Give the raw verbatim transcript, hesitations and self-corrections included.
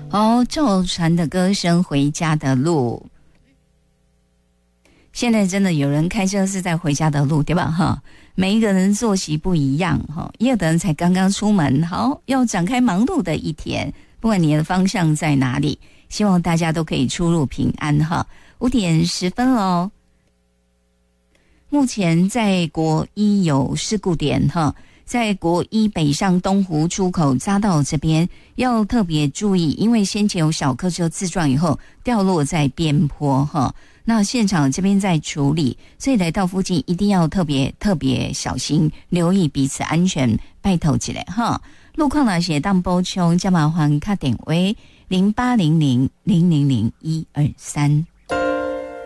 哦，赵传的歌声，回家的路。现在真的有人开车是在回家的路，对吧？哈，每一个人作息不一样哈，也有的人才刚刚出门，好，要展开忙碌的一天。不管你的方向在哪里，希望大家都可以出入平安哈。五点十分喽。目前在国一有事故点哈，在国一北上东湖出口匝道这边要特别注意，因为先前有小客车自撞以后掉落在边坡哈。那现场这边在处理，所以来到附近一定要特别特别小心，留意彼此安全，拜托起来哈。路况呢写当补充，加麻烦卡点为零八零零零零零一二三。